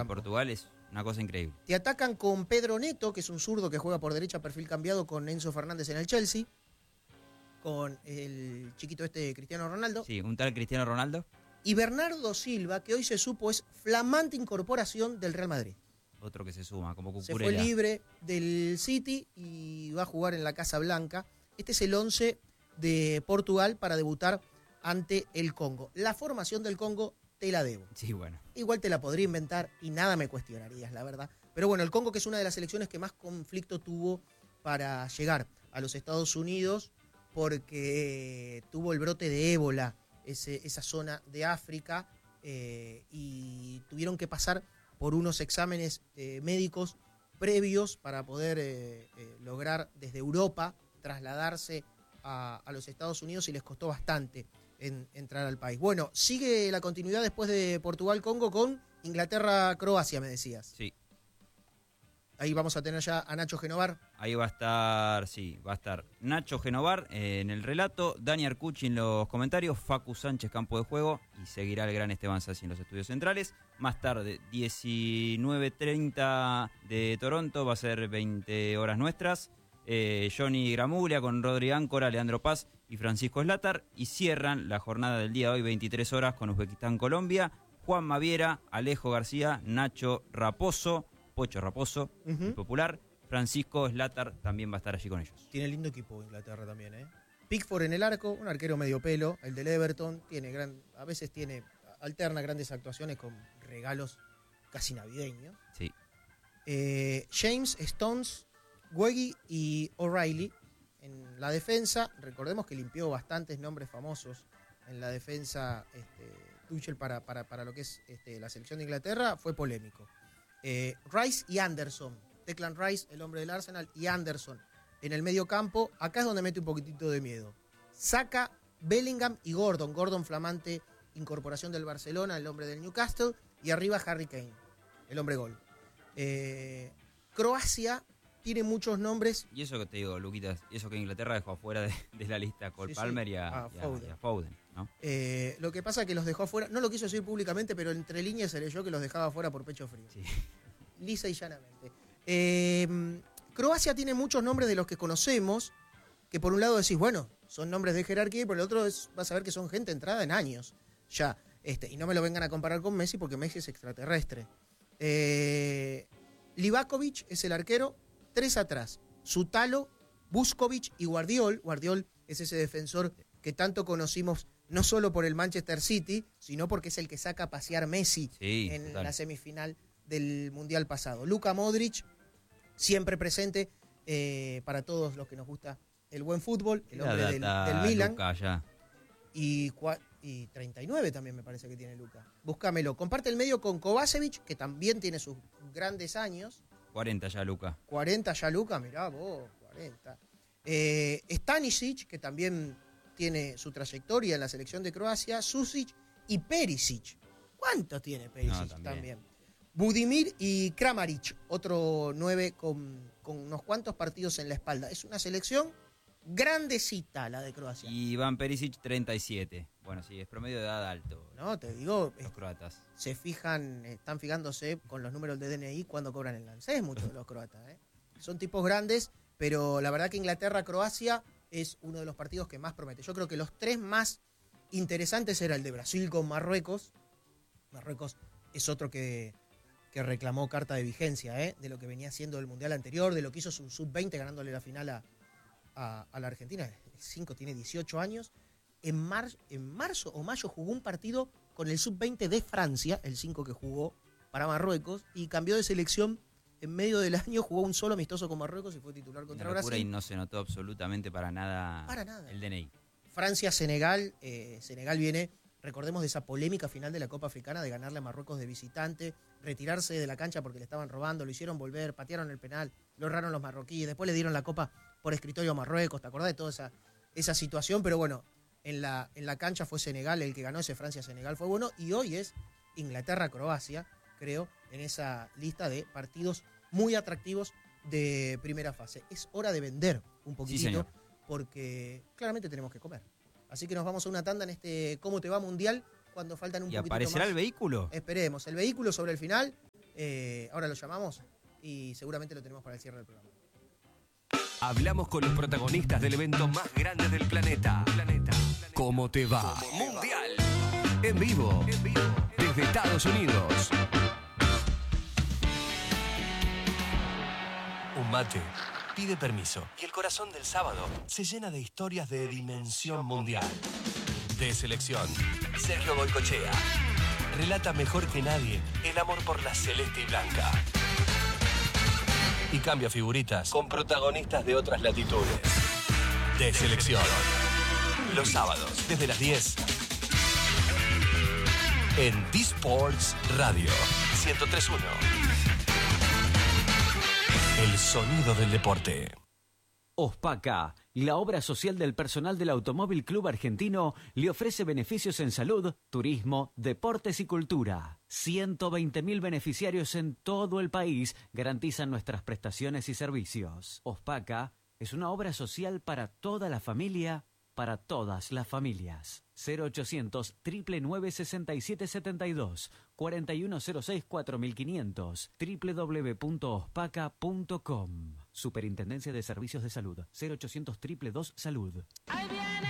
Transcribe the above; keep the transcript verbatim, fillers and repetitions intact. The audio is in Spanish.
campo. Portugal es una cosa increíble. Te atacan con Pedro Neto, que es un zurdo que juega por derecha, perfil cambiado, con Enzo Fernández en el Chelsea, con el chiquito este Cristiano Ronaldo. Sí, un tal Cristiano Ronaldo. Y Bernardo Silva, que hoy se supo es flamante incorporación del Real Madrid. Otro que se suma, como Cucurella. Se fue libre del City y va a jugar en la Casa Blanca. Este es el once de Portugal para debutar ante el Congo. La formación del Congo te la debo. Sí, bueno. Igual te la podría inventar y nada me cuestionarías, la verdad. Pero bueno, el Congo, que es una de las selecciones que más conflicto tuvo para llegar a los Estados Unidos, porque tuvo el brote de ébola, ese, esa zona de África, eh, y tuvieron que pasar por unos exámenes eh, médicos previos para poder eh, eh, lograr desde Europa trasladarse a, a los Estados Unidos, y les costó bastante en, entrar al país. Bueno, sigue la continuidad después de Portugal-Congo con Inglaterra-Croacia, me decías. Sí. Ahí vamos a tener ya a Nacho Genovar. Ahí va a estar, sí, va a estar Nacho Genovar eh, en el relato, Dani Arcucci en los comentarios, Facu Sánchez campo de juego, y seguirá el gran Esteban Sassi en los estudios centrales. Más tarde, diecinueve treinta de Toronto, va a ser veinte horas nuestras. Eh, Johnny Gramulia con Rodri Áncora, Leandro Paz y Francisco Slatar. Y cierran la jornada del día de hoy, veintitrés horas, con Uzbekistán-Colombia, Juan Maviera, Alejo García, Nacho Raposo, Pocho Raposo, uh-huh. el popular, Francisco Slatar también va a estar allí con ellos. Tiene lindo equipo Inglaterra también, ¿eh? Pickford en el arco, un arquero medio pelo, el del Everton, tiene gran, a veces tiene, alterna grandes actuaciones con regalos casi navideños. Sí. Eh, James, Stones, Guegui y O'Reilly en la defensa. Recordemos que limpió bastantes nombres famosos en la defensa este, Tuchel para, para, para lo que es este, la selección de Inglaterra. Fue polémico. Eh, Rice y Anderson. Declan Rice, el hombre del Arsenal, y Anderson en el medio campo. Acá es donde mete un poquitito de miedo. Saka, Bellingham y Gordon. Gordon, flamante incorporación del Barcelona, el hombre del Newcastle. Y arriba Harry Kane, el hombre gol. Eh, Croacia tiene muchos nombres. Y eso que te digo, Luquitas, eso que Inglaterra dejó afuera de, de la lista, Cole sí, Palmer sí. y, a, ah, y, a, Foden. y a Foden, ¿no? Eh, lo que pasa es que los dejó afuera, no lo quiso decir públicamente, pero entre líneas se leyó que los dejaba afuera por pecho frío. Sí. Lisa y llanamente. Eh, Croacia tiene muchos nombres de los que conocemos, que por un lado decís, bueno, son nombres de jerarquía, y por el otro es, vas a ver que son gente entrada en años ya. Este, y no me lo vengan a comparar con Messi, porque Messi es extraterrestre. Eh, Livakovic es el arquero, tres atrás. Sutalo, Vuskovic y Guardiol. Guardiol es ese defensor que tanto conocimos no solo por el Manchester City, sino porque es el que saca a pasear Messi sí, en total. la semifinal del Mundial pasado. Luka Modric, siempre presente eh, para todos los que nos gusta el buen fútbol, el hombre del, del Milan. Luka, ya. Y, y treinta y nueve también me parece que tiene Luka. Búscamelo. Comparte el medio con Kovacevic, que también tiene sus grandes años. cuarenta ya Luka. cuarenta ya Luka, mirá vos, cuarenta. Eh, Stanisic, que también tiene su trayectoria en la selección de Croacia. Susic y Perisic. ¿Cuánto tiene Perisic no, también? también? Budimir y Kramaric, otro nueve con, con unos cuantos partidos en la espalda. Es una selección grandecita la de Croacia. Y Iván Perisic, treinta y siete. Bueno, sí, es promedio de edad alto. No, te digo, los croatas. Se fijan, están fijándose con los números de D N I cuando cobran el ANSES, muchos de los croatas. ¿eh? Son tipos grandes, pero la verdad que Inglaterra-Croacia es uno de los partidos que más promete. Yo creo que los tres más interesantes era el de Brasil con Marruecos. Marruecos es otro que, que reclamó carta de vigencia, ¿eh? de lo que venía haciendo el Mundial anterior, de lo que hizo su sub veinte ganándole la final a, a, a la Argentina. El cinco tiene dieciocho años. En, mar, en marzo o mayo jugó un partido con el sub veinte de Francia, el cinco que jugó para Marruecos, y cambió de selección en medio del año, jugó un solo amistoso con Marruecos y fue titular contra Una locura Brasil. Y no se notó absolutamente para nada, para nada. el D N I. Francia-Senegal, eh, Senegal viene, recordemos de esa polémica final de la Copa Africana de ganarle a Marruecos de visitante, retirarse de la cancha porque le estaban robando, lo hicieron volver, patearon el penal, lo erraron los marroquíes, después le dieron la Copa por escritorio a Marruecos, ¿te acordás de toda esa, esa situación? Pero bueno, en la, en la cancha fue Senegal el que ganó, ese Francia-Senegal fue bueno, y hoy es Inglaterra-Croacia, creo, en esa lista de partidos muy atractivos de primera fase. Es hora de vender un poquitito, sí, porque claramente tenemos que comer. Así que nos vamos a una tanda en este ¿Cómo te va mundial? Cuando faltan un ¿Y poquitito aparecerá más. el vehículo? Esperemos. El vehículo sobre el final. Eh, ahora lo llamamos y seguramente lo tenemos para el cierre del programa. Hablamos con los protagonistas del evento más grande del planeta. planeta. ¿Cómo te va? Mundial. En vivo. En vivo. Desde Estados Unidos. Un mate pide permiso y el corazón del sábado se llena de historias de dimensión mundial. De selección, Sergio Goycochea relata mejor que nadie el amor por la celeste y blanca. Y cambia figuritas con protagonistas de otras latitudes. De selección. Los sábados, desde las diez. En D-Sports Radio ciento tres punto uno. El sonido del deporte. OSPACA, la obra social del personal del Automóvil Club Argentino, le ofrece beneficios en salud, turismo, deportes y cultura. ciento veinte mil beneficiarios en todo el país garantizan nuestras prestaciones y servicios. OSPACA es una obra social para toda la familia, para todas las familias. cero ochocientos, nueve nueve sesenta y siete setenta y dos, cuarenta y uno cero seis cuatro mil quinientos, doble u doble u doble u punto ospaca punto com. Superintendencia de Servicios de Salud. cero ochocientos, dos dos dos, salud. Ahí viene